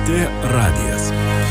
LRT radijas.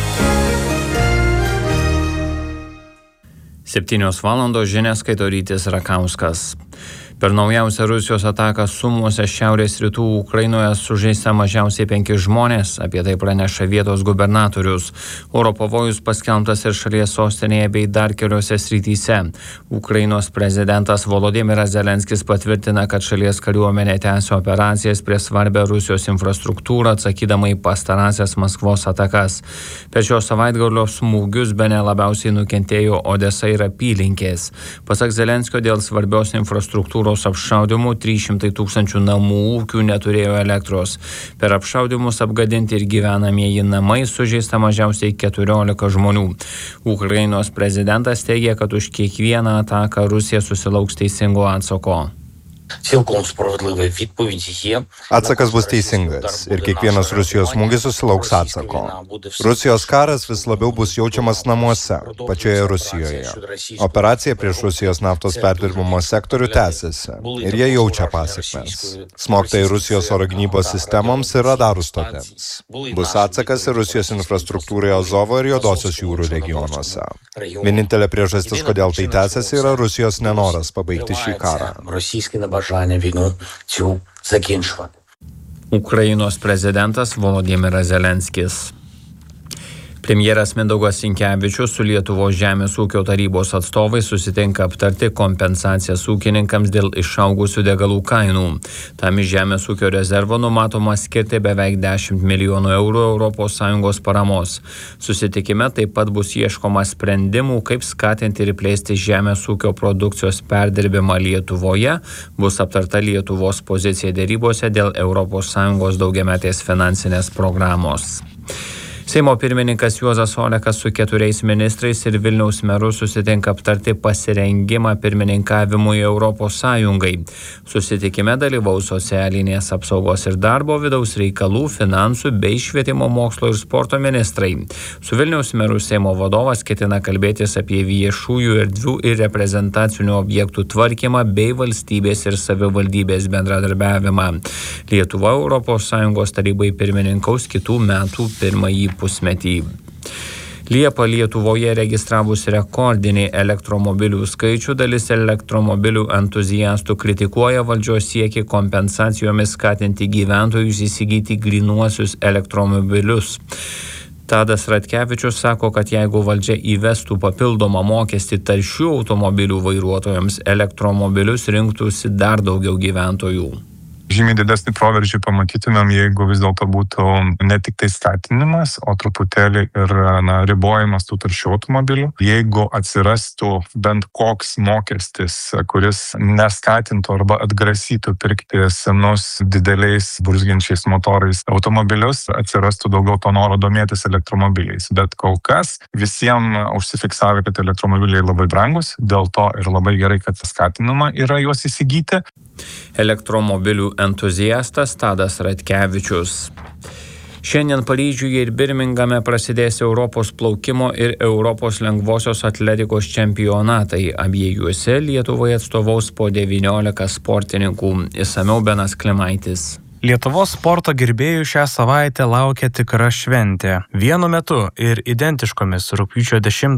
7:00 žinias skaito Rytis Rakauskas. Per naujausią Rusijos ataką Sumuose šiaurės rytų Ukrainoje sužeista mažiausiai 5 žmonės, apie tai praneša vietos gubernatorius. Oro pavojus paskelbtas ir šalies sostinėje bei dar keliose srityse. Ukrainos prezidentas Volodymyras Zelenskis patvirtina, kad šalies kariuomenė tęsia operacijas prie svarbią Rusijos infrastruktūrą, atsakydama į pastarąsias Maskvos atakas. Per šio savaitgalio smūgius bene labiausiai nukentėjo Odesa ir apylinkės. Pasak Zelenskio, dėl svarbios infrastruktūros apšaudimų 300 tūkstančių namų ūkių neturėjo elektros. Per apšaudimus apgadinti ir gyvenamieji namai, sužeista mažiausiai 14 žmonių. Ukrainos prezidentas teigia, kad už kiekvieną ataką Rusija susilauks teisingo atsako. Atsakas bus teisingas ir kiekvienas Rusijos smūgis susilauks atsako. Rusijos karas vis labiau bus jaučiamas namuose, pačioje Rusijoje. Operacija prieš Rusijos naftos perdirbimo sektorių tęsiasi ir jie jaučia pasekmes. Smogta į Rusijos oro gynybos sistemoms ir radarų stotėms. Bus atsakas ir Rusijos infrastruktūrai Azovo ir Juodosios jūrų regionuose. Vienintelė priežastis, kodėl tai tęsiasi, yra Rusijos nenoras pabaigti šį karą. Ukrainos prezidentas Volodymyras Zelenskis. Premjeras Mindaugas Sinkevičius su Lietuvos žemės ūkio tarybos atstovais susitinka aptarti kompensacijas ūkininkams dėl išaugusių degalų kainų. Tam iš žemės ūkio rezervo numatoma skirti beveik 10 milijonų eurų ES paramos. Susitikime taip pat bus ieškoma sprendimų, kaip skatinti ir plėsti žemės ūkio produkcijos perdirbimą Lietuvoje. Bus aptarta Lietuvos pozicija dėrybose dėl ES daugiametės finansinės programos. Seimo pirmininkas Juozas Olekas su 4 ministrais ir Vilniaus meru susitinka aptarti pasirengimą pirmininkavimui ES. Susitikime dalyvaus socialinės apsaugos ir darbo, vidaus reikalų, finansų bei švietimo, mokslo ir sporto ministrai. Su Vilniaus meru Seimo vadovas ketina kalbėtis apie viešųjų erdvių ir reprezentacinių objektų tvarkymą bei valstybės ir savivaldybės bendradarbiavimą. Lietuva ES tarybai pirmininkaus kitų metų pirmąjį pusmetį. Liepą Lietuvoje registravus rekordinį elektromobilių skaičių, dalis elektromobilių entuziastų kritikuoja valdžios siekį kompensacijomis skatinti gyventojus įsigyti grynuosius elektromobilius. Tadas Ratkevičius sako, kad jeigu valdžia įvestų papildomą mokestį taršių automobilių vairuotojams, elektromobilius rinktųsi dar daugiau gyventojų. Žymiai didesnį proveržį pamatytumėm, jeigu vis dėlto būtų ne tik tai skatinimas, o truputėlį ir ribojimas tų taršių automobilių. Jeigu atsirastų bent koks mokestis, kuris neskatintų arba atgrasytų pirkti senus dideliais burzgiančiais motorais automobilius, atsirastų daugiau to noro domėtis elektromobiliais. Bet kol kas visiems užsifiksavę, kad elektromobiliai labai brangus, dėl to ir labai gerai, kad skatinama yra juos įsigyti. Elektromobilių entuziastas Tadas Ratkevičius. Šiandien Paryžiuje ir Birmingame prasidės Europos plaukimo ir Europos lengvosios atletikos čempionatai. Abiejuose Lietuvoje atstovaus po 19 sportininkų. Išsamiau Benas Klimaitis. Lietuvos sporto gerbėjų šią savaitę laukia tikra šventė. Vienu metu ir identiškomis rugpjūčio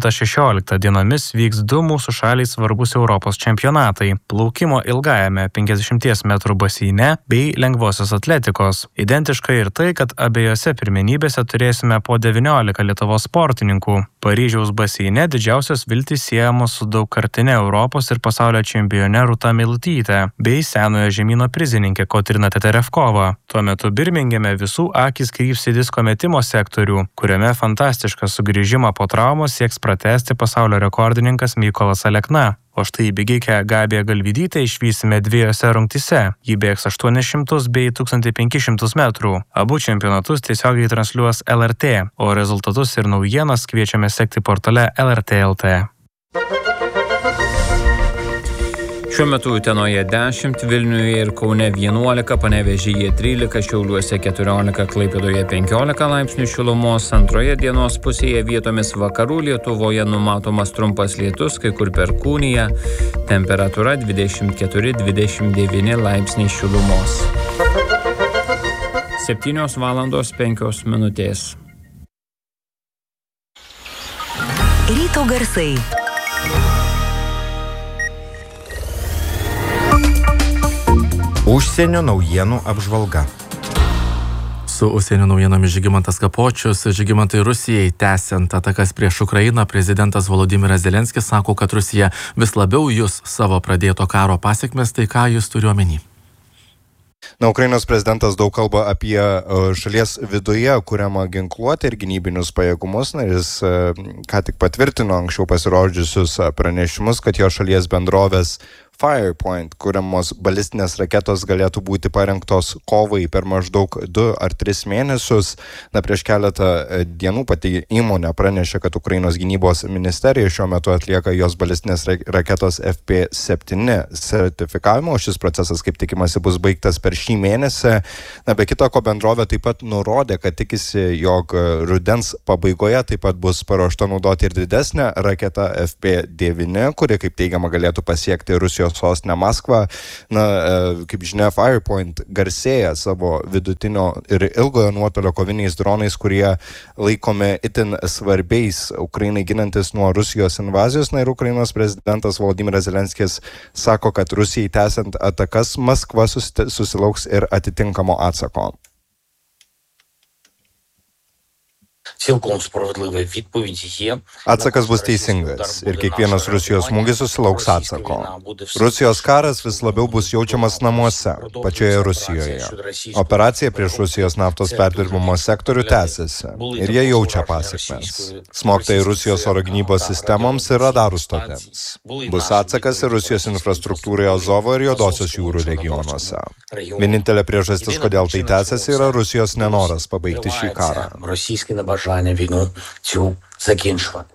10-16 dienomis vyks 2 mūsų šaliai svarbus Europos čempionatai – plaukimo ilgajame 50 metrų baseine bei lengvosios atletikos. Identiška ir tai, kad abiejose pirmenybėse turėsime po 19 Lietuvos sportininkų. Paryžiaus baseine didžiausios viltys siejamos su daugkartine Europos ir pasaulio čempione Rūta Meilutyte bei senojo žemyno prizininkė Kotryna Teterevkova. Tuo metu Birmingeme visų akys kryps į disko metimo sektorių, kuriame fantastišką sugrįžimą po traumos sieks pratęsti pasaulio rekordininkas Mykolas Alekna. O štai bėgikę Gabiją Galvydytę išvysime 2 rungtyse. Ji bėgs 800 bei 1500 metrų. Abu čempionatus tiesiogiai transliuos LRT, o rezultatus ir naujienas kviečiame sekti portale LRT LT. Šiuo metu Utenoje 10, Vilniuje ir Kaune 11, Panevėžyje 13, Šiauliuose 14, Klaipėdoje 15 laipsnių šilumos. Antroje dienos pusėje vietomis vakarų Lietuvoje numatomas trumpas lietus, kai kur perkūnija. Temperatūra 24-29 laipsniai šilumos. 7:05. Ryto garsai. Užsienio naujienų apžvalga. Su užsienio naujienomis Žygimantas Kapočius. Žygimantai, Rusijai tęsiant atakas prieš Ukrainą, prezidentas Volodymyras Zelenskis sako, kad Rusija vis labiau jus savo pradėto karo pasiekmes. Tai ką jūs turiu omeny? Ukrainos prezidentas daug kalba apie šalies viduje kuriamą ginkluotę ir gynybinius pajėgumus. Jis ką tik patvirtino anksčiau pasirodžiusius pranešimus, kad jo šalies bendrovės Firepoint kuriamos balistinės raketos galėtų būti parengtos kovai per maždaug 2 ar 3 mėnesius. Prieš keletą dienų pati įmonė pranešė, kad Ukrainos gynybos ministerija šiuo metu atlieka jos balistinės raketos FP7 sertifikavimo. Šis procesas, kaip tikimasi, bus baigtas per šį mėnesį. Be kita ko, bendrovė taip pat nurodė, kad tikisi, jog rudens pabaigoje taip pat bus paruošta naudoti ir didesnė raketa FP9, kuri, kaip teigiama, galėtų pasiekti Rusijos sostinę Maskvą. Kaip žinia, Firepoint garsėja savo vidutinio ir ilgojo nuotolio koviniais dronais, kurie laikomi itin svarbiais Ukrainai ginantis nuo Rusijos invazijos. Ir Ukrainos prezidentas Volodymyras Zelenskis sako, kad Rusijai tęsiant atakas Maskva susilauks ir atitinkamo atsako. Atsakas bus teisingas ir kiekvienas Rusijos smūgis susilauks atsako. Rusijos karas vis labiau bus jaučiamas namuose, pačioje Rusijoje. Operacija prieš Rusijos naftos perdirbimo sektorių tęsiasi ir jie jaučia pasekmes. Smogta į Rusijos oro gynybos sistemoms ir radarų stotėms. Bus atsakas ir Rusijos infrastruktūrai Azovo ir Juodosios jūrų regionuose. Vienintelė priežastis, kodėl tai tęsiasi, yra Rusijos nenoras pabaigti šį karą. Війну цю закінчувати.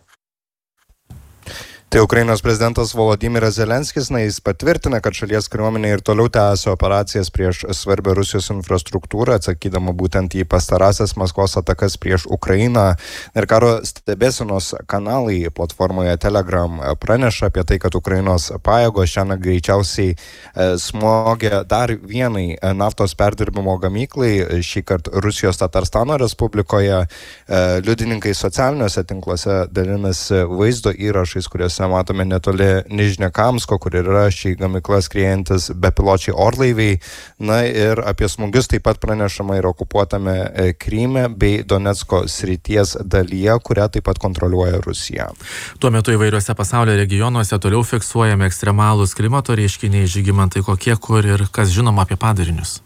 Tai Ukrainos prezidentas Volodymyras Zelenskis, jis patvirtina, kad šalies kariuomenė ir toliau tęsia operacijas prieš svarbią Rusijos infrastruktūrą, atsakydama būtent į pastarąsias Maskvos atakas prieš Ukrainą. Ir karo stebėsenos kanalai platformoje Telegram praneša apie tai, kad Ukrainos pajėgos šiandien greičiausiai smogė dar vienai naftos perdirbimo gamyklai, šįkart Rusijos Tatarstano Respublikoje. Liudininkai socialiniuose tinkluose dalinasi vaizdo įrašais, kuriuose matome netoli Nižnekamsko, kur yra šį gamyklą skriejantis bepiločiai orlaiviai. Ir apie smūgius taip pat pranešama ir okupuotame Kryme bei Donecko srities dalyje, kurią taip pat kontroliuoja Rusija. Tuo metu įvairiuose pasaulio regionuose toliau fiksuojami ekstremalūs klimato reiškiniai. Žygimantai, kokie, kur ir kas žinoma apie padarinius?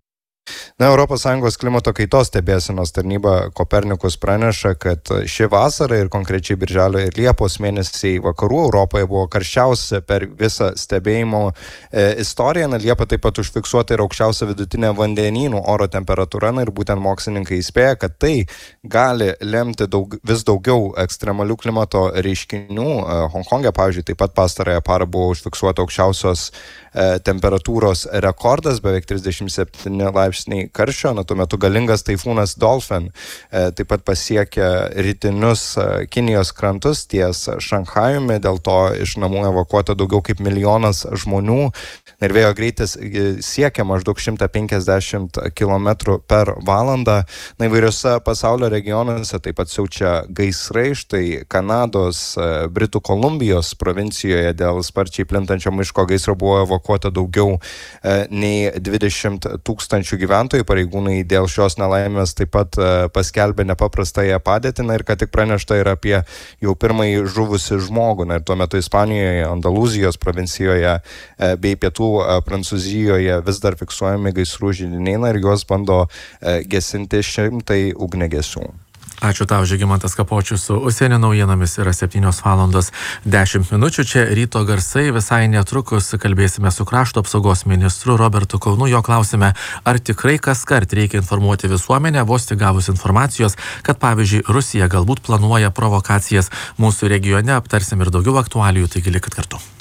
ES klimato kaitos stebėsenos tarnyba Kopernikus praneša, kad ši vasara ir konkrečiai birželio ir liepos mėnesiai vakarų Europoje buvo karščiausia per visą stebėjimo istoriją. Liepa taip pat užfiksuota ir aukščiausia vidutinė vandenynų oro temperatūra. Ir būtent mokslininkai įspėja, kad tai gali lemti vis daugiau ekstremalių klimato reiškinių. Honkonge, pavyzdžiui, taip pat pastarąją parą buvo užfiksuota aukščiausios temperatūros rekordas, beveik 37 laipsniai karščio. Tuo metu galingas taifūnas Dolphin taip pat pasiekė rytinius Kinijos krantus ties Šanchajumi, dėl to iš namų evakuota daugiau kaip 1 milijonas žmonių. Ir vėjo greitis siekia maždaug 150 km per valandą. Įvairiuose pasaulio regionuose taip pat siaučia gaisrai. Štai Kanados, Britų Kolumbijos provincijoje dėl sparčiai plintančio miško gaisro buvo evakuota daugiau nei 20 000 gyventojų. Pareigūnai dėl šios nelaimės taip pat paskelbė nepaprastąją padėtį. Ir ką tik pranešta ir apie jau pirmąjį žuvusį žmogų. Ir tuo metu Ispanijoje, Andalūzijos provincijoje bei pietų Prancūzijoje vis dar fiksuojami gaisrų židiniai ir juos bando gesinti šimtai ugniagesių. Ačiū tau, Žygimantas Kapočius. Su užsienio naujienomis yra 7:10. Čia ryto garsai. Visai netrukus kalbėsime su krašto apsaugos ministru Robertu Kaunu. Jo klausime, ar tikrai kaskart reikia informuoti visuomenę, vos tik gavus informacijos, kad pavyzdžiui Rusija galbūt planuoja provokacijas mūsų regione. Aptarsim ir daugiau aktualijų, taigi likit kartu.